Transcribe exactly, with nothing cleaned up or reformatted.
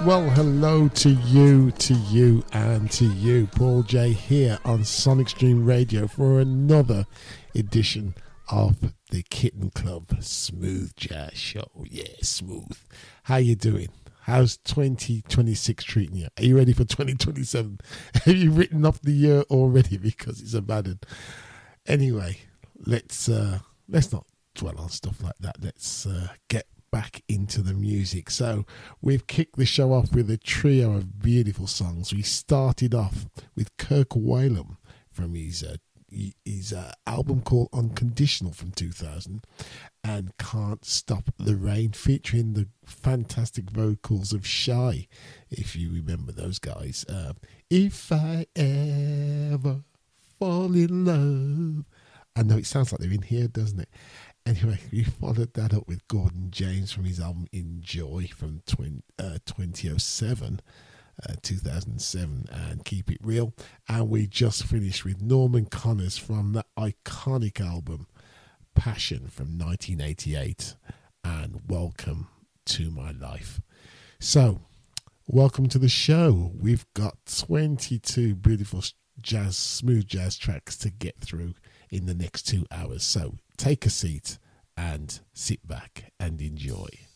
Well, hello to you, to you, and to you. Paul J here on Sonic Stream Radio for another edition of the Kitten Club Smooth Jazz Show. Yeah, smooth. How you doing? How's twenty twenty-six treating you? Are you ready for twenty twenty-seven? Have you written off the year already because it's a bad one? Anyway, let's uh, let's not dwell on stuff like that. Let's uh, get back into the music. So we've kicked the show off with a trio of beautiful songs. We started off with Kirk Whalum from his uh, his uh, album called Unconditional from two thousand, and Can't Stop the Rain, featuring the fantastic vocals of Shy, if you remember those guys. Uh, if I ever fall in love. I know it sounds like they're in here, doesn't it? Anyway, we followed that up with Gordon James from his album Enjoy from twenty, uh, twenty oh seven, uh, two thousand seven, and Keep It Real. And we just finished with Norman Connors from that iconic album Passion from nineteen eighty-eight, and Welcome to My Life. So, welcome to the show. We've got twenty-two beautiful jazz, smooth jazz tracks to get through in the next two hours. So take a seat and sit back and enjoy.